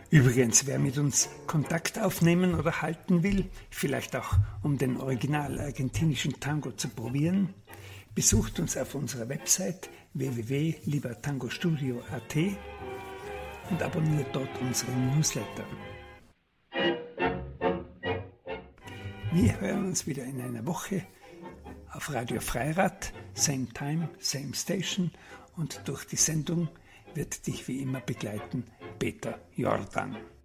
Übrigens, wer mit uns Kontakt aufnehmen oder halten will, vielleicht auch um den original argentinischen Tango zu probieren, besucht uns auf unserer Website www.libertangostudio.at und abonniert dort unseren Newsletter. Wir hören uns wieder in einer Woche auf Radio Freirad, same time, same station, und durch die Sendung wird dich wie immer begleiten Peter Jordan.